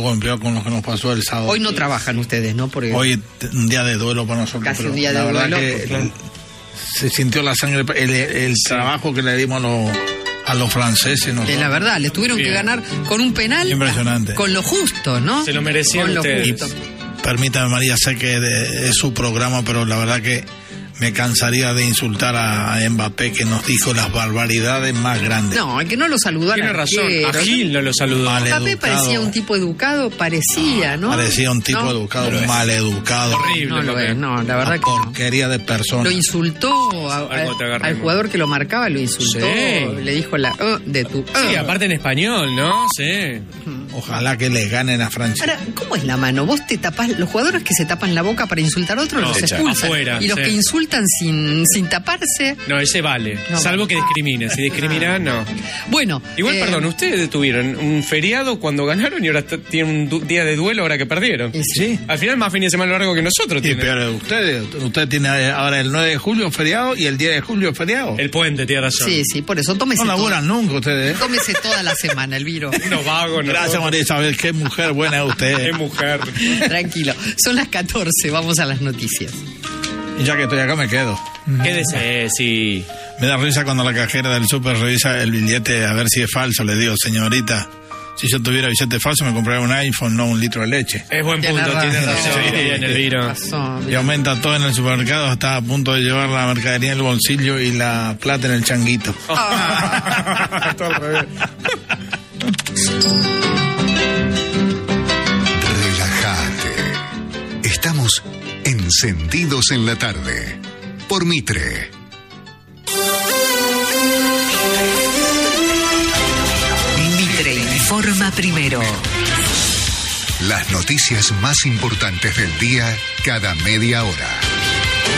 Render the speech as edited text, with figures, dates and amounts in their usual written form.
poco peor con lo que nos pasó el sábado. Hoy no trabajan ustedes, ¿no? Porque hoy un día de duelo para nosotros. Casi un día de duelo. La verdad que se sintió la sangre, el trabajo que le dimos a los franceses. Es la verdad, les tuvieron que ganar con un penal. Impresionante. Con lo justo, ¿no? Se lo merecían ustedes. Permítame, María, sé que es su programa, pero la verdad que me cansaría de insultar a Mbappé, que nos dijo las barbaridades más grandes. No, el que no lo saludó. Tiene razón, a Gil no lo saludó. Mbappé parecía un tipo educado, parecía, ¿no? Parecía un tipo educado, maleducado. Horrible. No lo es, no, la verdad que porquería de persona. Lo insultó al jugador que lo marcaba, lo insultó. Sí. Le dijo la de tu. Sí, aparte en español, ¿no? Sí. Ojalá que les ganen a Francia. Ahora, ¿cómo es la mano? Vos te tapás, los jugadores que se tapan la boca para insultar a otros los expulsan. Afuera, y los que insultan sin taparse. No, ese vale. No, salvo que discrimine. Si discrimina, no. Bueno. Igual, perdón, ustedes tuvieron un feriado cuando ganaron y ahora tienen un día de duelo ahora que perdieron. Sí. Al final más fin de semana largo que nosotros tienen. Pero usted tiene ahora el 9 de julio feriado y el 10 de julio feriado. El puente, tiene razón. Sí, por eso tómese. No laburan nunca ustedes. Tómese toda la semana, Elviro. Unos vagos. Gracias, María Isabel. Qué mujer buena es usted. Qué mujer. Tranquilo. Son las 14. Vamos a las noticias. Y ya que estoy acá me quedo. Quédese, sí. Me da risa cuando la cajera del súper revisa el billete a ver si es falso. Le digo, señorita, si yo tuviera billete falso me compraría un iPhone, no un litro de leche. Es buen punto, tiene razón. Y aumenta todo en el supermercado, está a punto de llevar la mercadería en el bolsillo y la plata en el changuito. Todo al revés. Relájate. Estamos encendidos en la tarde. Por Mitre. Mitre informa primero. Las noticias más importantes del día cada media hora.